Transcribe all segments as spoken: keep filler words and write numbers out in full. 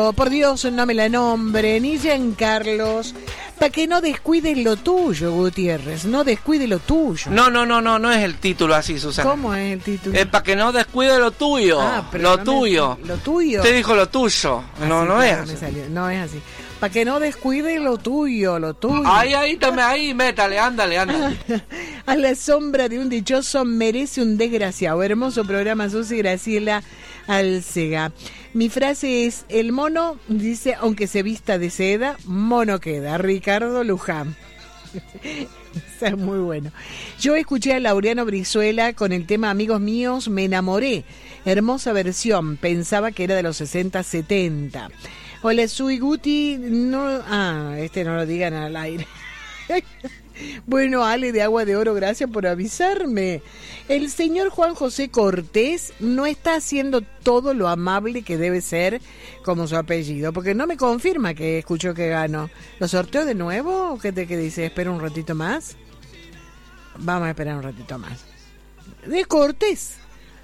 Oh, por Dios, no me la nombre, ni Giancarlos. Para que no descuides lo tuyo, Gutiérrez. No descuide lo tuyo. No, no, no, no, no es el título así, Susana. ¿Cómo es el título? Es para que no descuide lo tuyo. Ah, pero lo no tuyo. Me... Lo tuyo. Te dijo lo tuyo. Así, no, no claro, es así. Me salió. No es así. Para que no descuide lo tuyo, lo tuyo. Ahí, ahí, también, ahí, métale, ándale, ándale. A la sombra de un dichoso merece un desgraciado. Hermoso programa, Susi Graciela Alcega. Mi frase es, el mono, dice, aunque se vista de seda, mono queda. Ricardo Luján. Eso es muy bueno. Yo escuché a Laureano Brizuela con el tema Amigos Míos, me enamoré. Hermosa versión, pensaba que era de los sesenta, setenta. Hola, soy Guti. No, ah, este no lo digan al aire. Bueno, Ale de Agua de Oro, gracias por avisarme. El señor Juan José Cortés no está haciendo todo lo amable que debe ser como su apellido, porque no me confirma que escuchó que ganó. ¿Lo sorteo de nuevo o qué te que dice? ¿Espera un ratito más? Vamos a esperar un ratito más. De Cortés.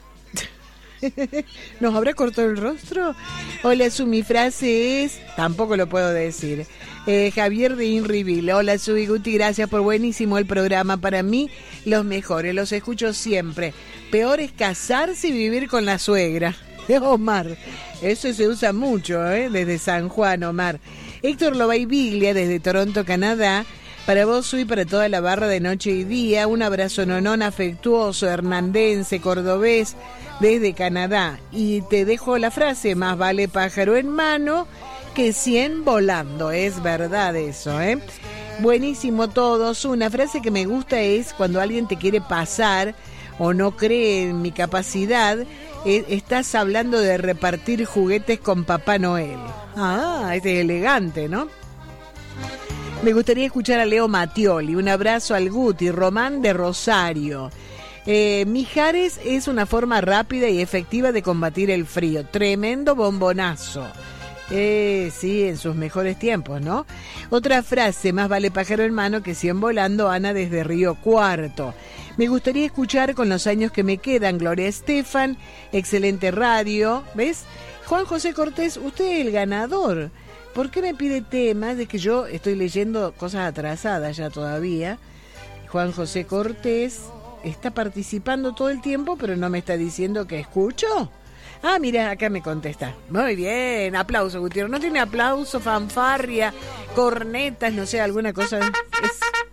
¿Nos habrá cortado el rostro? Hola, Su, mi frase es... Tampoco lo puedo decir. Eh, Javier de Inriville. Hola, Su y Guti, gracias por buenísimo el programa. Para mí, los mejores, los escucho siempre. Peor es casarse y vivir con la suegra. Omar, eso se usa mucho, ¿eh? Desde San Juan, Omar. Héctor Lobaiviglia, desde Toronto, Canadá. Para vos, Su, y para toda la barra de Noche y Día, un abrazo nonón afectuoso, hernandense, cordobés, desde Canadá. Y te dejo la frase, más vale pájaro en mano que cien volando. Es verdad eso, ¿eh? Buenísimo todos. Una frase que me gusta es cuando alguien te quiere pasar o no cree en mi capacidad, eh, estás hablando de repartir juguetes con Papá Noel. Ah, este es elegante, ¿no? Me gustaría escuchar a Leo Mattioli. Un abrazo al Guti. Román de Rosario. Eh, Mijares es una forma rápida y efectiva de combatir el frío. Tremendo bombonazo. Eh, sí, en sus mejores tiempos, ¿no? Otra frase, más vale pájaro en mano que cien volando, Ana desde Río Cuarto. Me gustaría escuchar con los años que me quedan, Gloria Estefan, excelente radio, ¿ves? Juan José Cortés, usted es el ganador. ¿Por qué me pide temas de que yo estoy leyendo cosas atrasadas ya todavía? Juan José Cortés está participando todo el tiempo, pero no me está diciendo que escucho. Ah, mira, acá me contesta. Muy bien, aplauso, Gutiérrez. ¿No tiene aplauso, fanfarria, cornetas, no sé, alguna cosa? Es...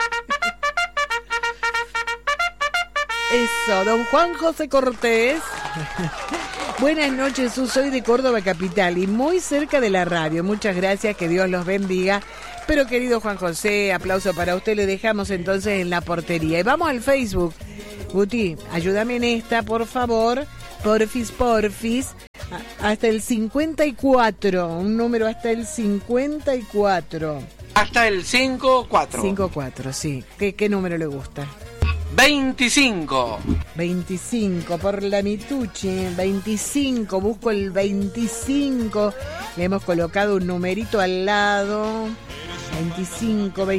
Eso, don Juan José Cortés. Buenas noches, Su, soy de Córdoba capital y muy cerca de la radio. Muchas gracias, que Dios los bendiga. Pero querido Juan José, aplauso para usted, le dejamos entonces en la portería. Y vamos al Facebook. Guti, ayúdame en esta, por favor. Porfis, porfis. Hasta el cincuenta y cuatro, un número hasta el cincuenta y cuatro. Hasta el cinco cuatro. cinco cuatro, sí. ¿Qué, qué número le gusta? veinticinco. veinticinco, por la Mitucci. veinticinco, busco el veinticinco. Le hemos colocado un numerito al lado. veinticinco, veinticinco.